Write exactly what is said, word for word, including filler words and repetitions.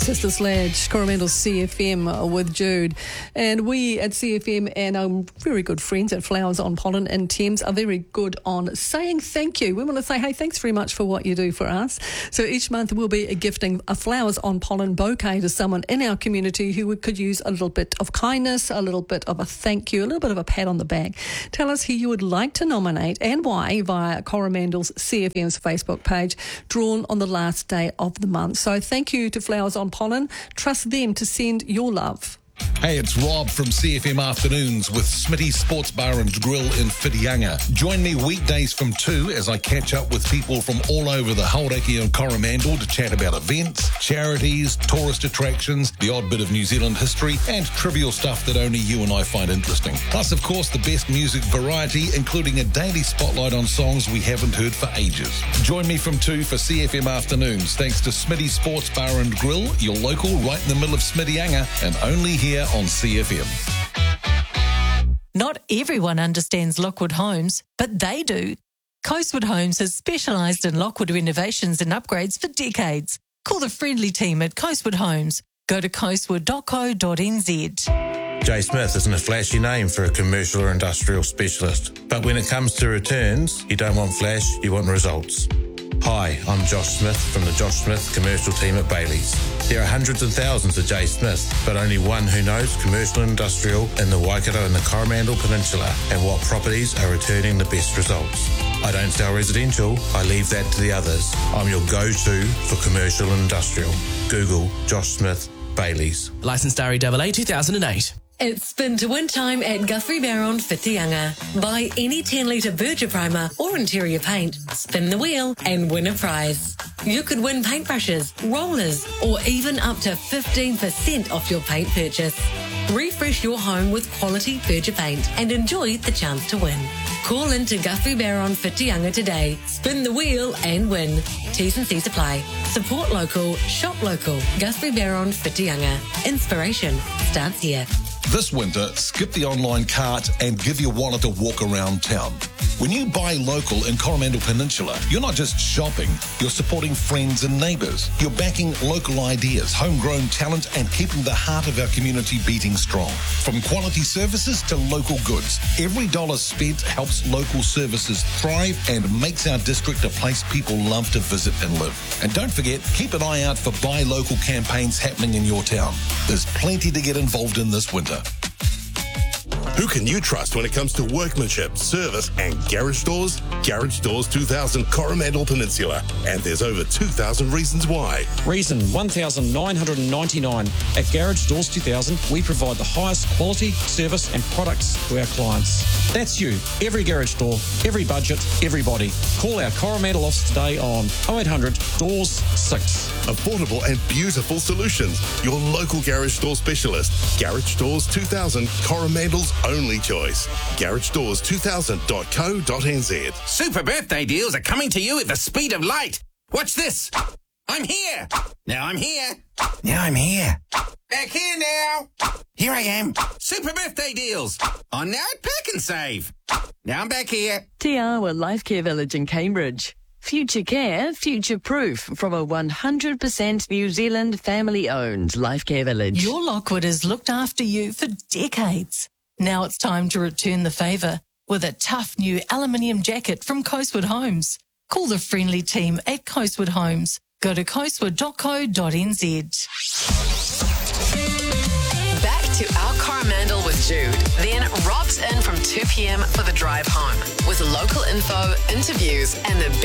Sister Sledge, Coromandel C F M with Jude. And we at C F M and our very good friends at Flowers on Pollen and Thames are very good on saying thank you. We want to say, hey, thanks very much for what you do for us. So each month we'll be gifting a Flowers on Pollen bouquet to someone in our community who could use a little bit of kindness, a little bit of a thank you, a little bit of a pat on the back. Tell us who you would like to nominate and why via Coromandel's C F M's Facebook page, drawn on the last day of the month. So thank you to Flowers on Pollen. Trust them to send your love. Hey, it's Rob from C F M Afternoons with Smitty's Sports Bar and Grill in Whitianga. Join me weekdays from two as I catch up with people from all over the Hauraki and Coromandel to chat about events, charities, tourist attractions, the odd bit of New Zealand history, and trivial stuff that only you and I find interesting. Plus, of course, the best music variety, including a daily spotlight on songs we haven't heard for ages. Join me from two for C F M Afternoons, thanks to Smitty's Sports Bar and Grill, your local right in the middle of Smittyanga, and only here here on C F M. Not everyone understands Lockwood Homes, but they do. Coastwood Homes has specialised in Lockwood renovations and upgrades for decades. Call the friendly team at Coastwood Homes. Go to coastwood dot co dot n z. Jay Smith isn't a flashy name for a commercial or industrial specialist, but when it comes to returns, you don't want flash, you want results. Hi, I'm Josh Smith from the Josh Smith commercial team at Bailey's. There are hundreds and thousands of Jay Smith, but only one who knows commercial and industrial in the Waikato and the Coromandel Peninsula and what properties are returning the best results. I don't sell residential, I leave that to the others. I'm your go-to for commercial and industrial. Google Josh Smith Bailey's. Licensed R E A A two thousand eight. It's spin to win time at Guthrie Barron, Whitianga. Buy any ten litre Berger primer or interior paint, spin the wheel and win a prize. You could win paintbrushes, rollers, or even up to fifteen percent off your paint purchase. Refresh your home with quality Berger paint and enjoy the chance to win. Call in to Guthrie Barron, Whitianga today. Spin the wheel and win. T's and C's apply. Support local, shop local. Guthrie Barron, Whitianga. Inspiration starts here. This winter, skip the online cart and give your wallet a walk around town. When you buy local in Coromandel Peninsula, you're not just shopping, you're supporting friends and neighbours. You're backing local ideas, homegrown talent, and keeping the heart of our community beating strong. From quality services to local goods, every dollar spent helps local services thrive and makes our district a place people love to visit and live. And don't forget, keep an eye out for buy local campaigns happening in your town. There's plenty to get involved in this winter. Who can you trust when it comes to workmanship, service, and garage doors? Garage Doors two thousand Coromandel Peninsula. And there's over two thousand reasons why. Reason one thousand nine hundred ninety-nine. At Garage Doors two thousand, we provide the highest quality, service, and products to our clients. That's you. Every garage door, every budget, everybody. Call our Coromandel office today on oh eight hundred doors six. Affordable and beautiful solutions. Your local garage door specialist. Garage Doors two thousand, Coromandel's only choice. garage doors two thousand dot co dot n z. Super birthday deals are coming to you at the speed of light. Watch this. I'm here. Now I'm here. Now I'm here. Back here now. Here I am. Super birthday deals. On now at Pack and Save. Now I'm back here. Te Awa Life Care Village in Cambridge. Future care, future proof from a one hundred percent New Zealand family-owned life care village. Your Lockwood has looked after you for decades. Now it's time to return the favour with a tough new aluminium jacket from Coastwood Homes. Call the friendly team at Coastwood Homes. Go to coastwood dot co dot n z. Back to Our Coromandel with Jude. Then Rob's in from two p.m. for the drive home with local info, interviews and the